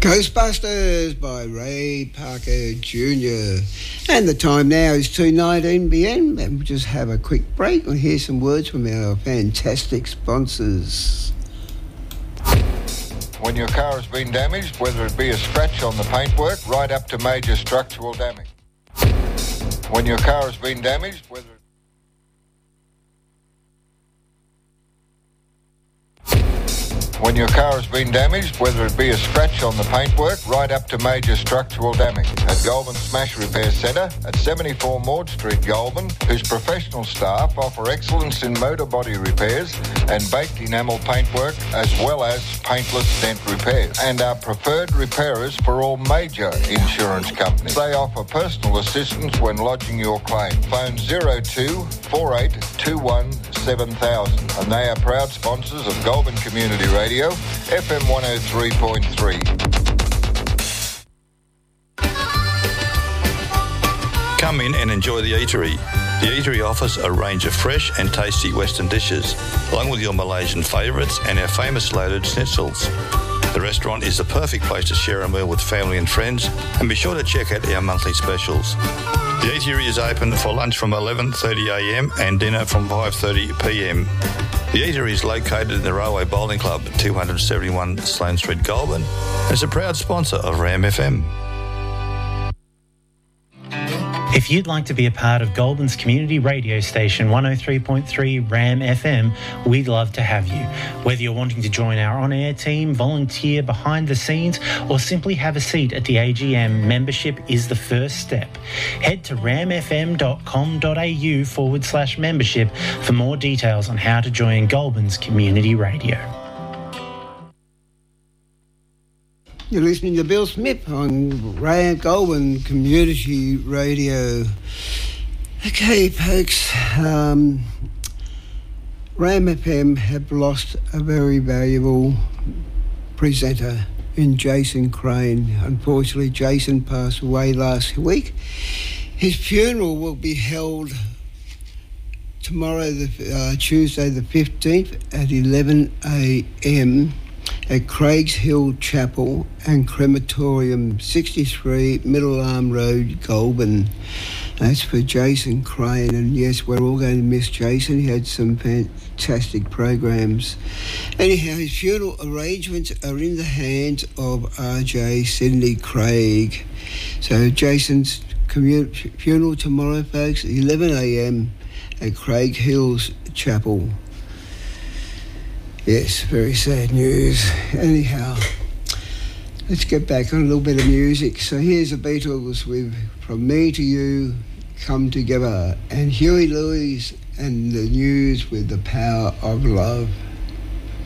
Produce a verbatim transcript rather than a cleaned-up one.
Ghostbusters by Ray Parker Junior And the time now is two nineteen p m and we'll just have a quick break and hear some words from our fantastic sponsors. When your car has been damaged, whether it be a scratch on the paintwork right up to major structural damage. When your car has been damaged, whether When your car has been damaged, whether it be a scratch on the paintwork right up to major structural damage. At Goulburn Smash Repair Centre at seventy-four Maud Street, Goulburn, whose professional staff offer excellence in motor body repairs and baked enamel paintwork as well as paintless dent repairs, and are preferred repairers for all major insurance companies. They offer personal assistance when lodging your claim. Phone zero two four eight two one seven thousand, and they are proud sponsors of Goulburn Community Radio. Radio, F M one oh three point three. Come in and enjoy the eatery. The eatery offers a range of fresh and tasty Western dishes, along with your Malaysian favourites and our famous loaded schnitzels. The restaurant is the perfect place to share a meal with family and friends, and be sure to check out our monthly specials. The eatery is open for lunch from eleven thirty a m and dinner from five thirty p m. The eatery is located in the Railway Bowling Club at two seventy-one Sloane Street, Goulburn, and is a proud sponsor of Ram F M. If you'd like to be a part of Goulburn's community radio station one oh three point three Ram F M, we'd love to have you. Whether you're wanting to join our on-air team, volunteer behind the scenes, or simply have a seat at the A G M, membership is the first step. Head to ramfm.com.au forward slash membership for more details on how to join Goulburn's community radio. You're listening to Bill Smith on Ram Goulburn Community Radio. Okay, folks, um, Ram F M have lost a very valuable presenter in Jason Crane. Unfortunately, Jason passed away last week. His funeral will be held tomorrow, the, uh, Tuesday the fifteenth at eleven a m at Craigs Hill Chapel and Crematorium, sixty-three Middle Arm Road, Goulburn. That's for Jason Crane, and yes, we're all going to miss Jason. He had some fantastic programs. Anyhow, his funeral arrangements are in the hands of R J Sidney Craig. So Jason's commun- funeral tomorrow, folks, at eleven a m at Craig Hills Chapel. Yes, very sad news. Anyhow, let's get back on a little bit of music. So here's the Beatles with From Me to You, Come Together, and Huey Lewis and the News with The Power of Love.